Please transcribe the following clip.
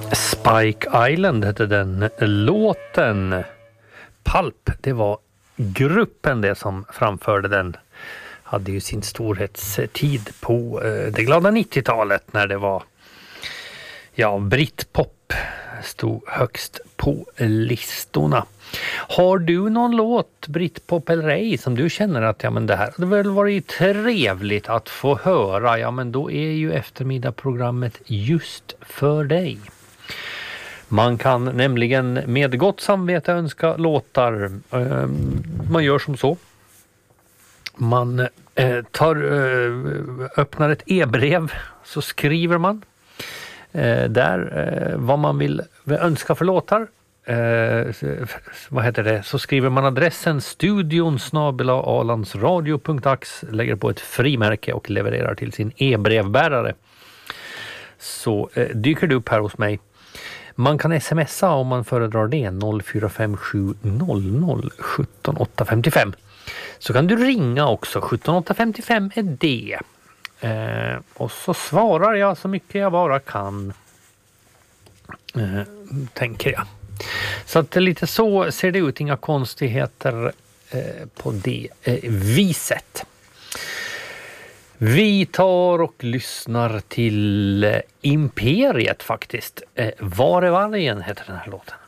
Spike Island hette den låten. Pulp, det var gruppen det som framförde den. Hade ju sin storhetstid på det glada 90-talet när det var Britpop stod högst på listorna. Har du någon låt, Britpop eller ej, som du känner att men det här hade väl varit trevligt att få höra? Men då är ju eftermiddagsprogrammet just för dig. Man kan nämligen med gott samvete önska låtar. Man gör som så. Man öppnar ett e-brev, så skriver man där vad man vill önska för låtar. Så skriver man adressen studion@alandsradio.ax, lägger på ett frimärke och levererar till sin e-brevbärare. Så dyker du upp här hos mig. Man kan smsa om man föredrar det 0457 00 17 855. Så kan du ringa också, 17 855 är det. Och så svarar jag så mycket jag bara kan, tänker jag. Så att lite så ser det ut, inga konstigheter på det viset. Vi tar och lyssnar till Imperiet faktiskt. Var är vargen heter den här låten.